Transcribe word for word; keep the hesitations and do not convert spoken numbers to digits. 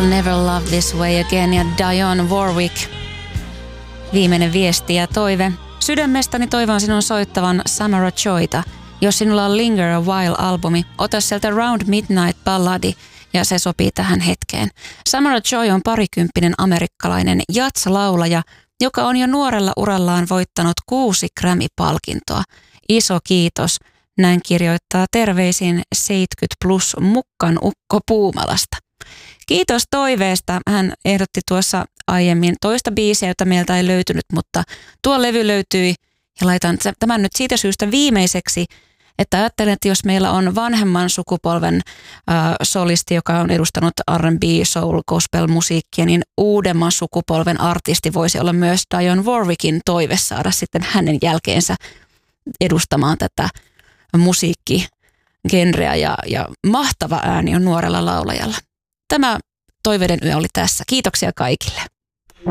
I'll never love this way again ja Dionne Warwick. Viimeinen viesti ja toive. Sydämestäni toivon sinun soittavan Samara Joyta. Jos sinulla on Linger a While-albumi, ota sieltä Round Midnight balladi ja se sopii tähän hetkeen. Samara Joy on parikymppinen amerikkalainen jazz-laulaja, joka on jo nuorella urallaan voittanut kuusi Grammy-palkintoa. Iso kiitos. Näin kirjoittaa terveisin seitsemänkymmentä plus Mukkan Ukko Puumalasta. Kiitos toiveesta. Hän ehdotti tuossa aiemmin toista biisiä, jota meiltä ei löytynyt, mutta tuo levy löytyi ja laitan tämän nyt siitä syystä viimeiseksi, että ajattelen, että jos meillä on vanhemman sukupolven äh, solisti, joka on edustanut R and B, soul, gospel-musiikkia, niin uudemman sukupolven artisti voisi olla myös Dionne Warwickin toive saada sitten hänen jälkeensä edustamaan tätä musiikkigenreä ja, ja mahtava ääni on nuorella laulajalla. Tämä toiveiden yö oli tässä. Kiitoksia kaikille.